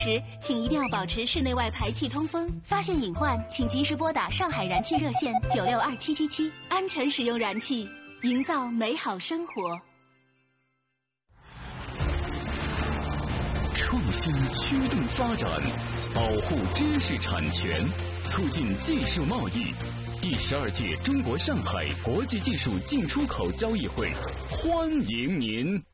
时，请一定要保持室内外排气通风。发现隐患，请及时拨打上海燃气热线962777，安全使用燃气，营造美好生活。 创新驱动发展，保护知识产权，促进技术贸易。第12届中国上海国际技术进出口交易会，欢迎您！